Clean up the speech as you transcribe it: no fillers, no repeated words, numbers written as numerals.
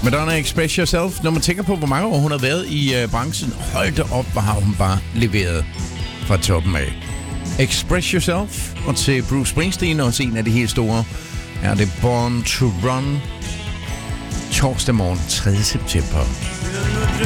Madonna, Express Yourself. Når man tænker på, hvor mange år hun har været i branchen, hold da op, hvor har hun bare leveret fra toppen af. Express Yourself, og til Bruce Springsteen, også en af de helt store, er det Born to Run, torsdag morgen 3. september.